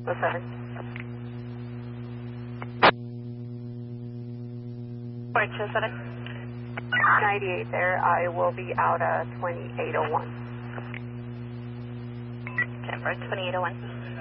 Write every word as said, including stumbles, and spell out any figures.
oh seven. Point two seven. ninety-eight there. I will be out at twenty-eight oh one. Canberra, twenty-eight oh one.